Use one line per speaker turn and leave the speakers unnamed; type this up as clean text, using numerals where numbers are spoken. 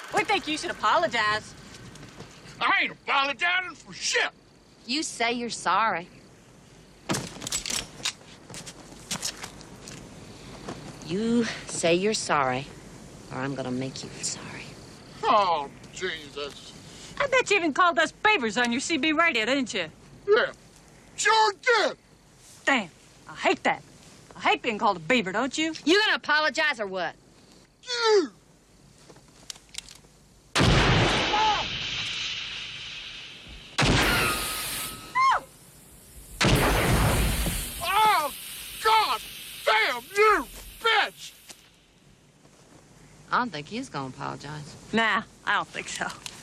We think you should apologize.
I ain't apologizing for shit.
You say you're sorry. You say you're sorry, or I'm gonna make you sorry.
Oh, Jesus.
I bet you even called us beavers on your CB radio, didn't you?
Yeah, sure did.
Damn, I hate that. I hate being called a beaver, don't you?
You gonna apologize or what?
You. Oh, God damn you, bitch!
I don't think he's gonna apologize.
Nah, I don't think so.